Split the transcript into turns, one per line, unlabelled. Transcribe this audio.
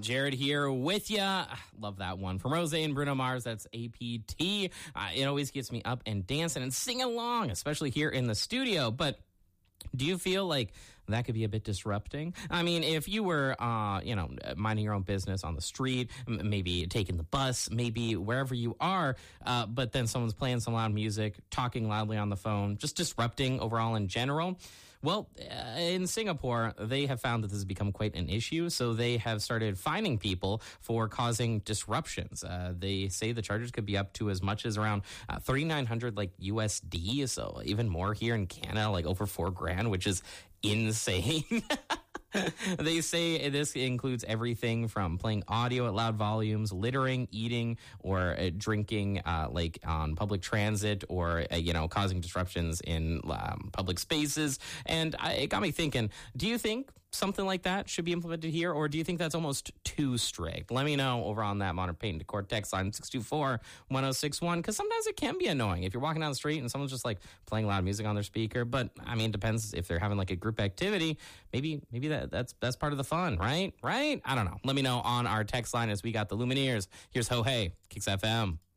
Jared here with ya. Love that one. From Rosé and Bruno Mars, that's APT. It always gets me up and dancing and singing along, especially here in the studio. But do you feel like that could be a bit disrupting? I mean, if you were, minding your own business on the street, maybe taking the bus, maybe wherever you are, but then someone's playing some loud music, talking loudly on the phone, just disrupting overall in general. Well, in Singapore, they have found that this has become quite an issue, so they have started fining people for causing disruptions. They say the charges could be up to as much as around 3,900 USD, so even more here in Canada, like over $4,000, which is insane. They say this includes everything from playing audio at loud volumes, littering, eating, or drinking on public transit, or causing disruptions in public spaces. And it got me thinking, do you think something like that should be implemented here, or do you think that's almost too strict? Let me know over on that Modern Paint and Decor text line 624-1061, because sometimes it can be annoying if you're walking down the street and someone's just playing loud music on their speaker. But I mean, it depends if they're having a group activity. Maybe that's part of the fun, right? I don't know. Let me know on our text line as we got the Lumineers. Here's Ho Hey, Kicks FM.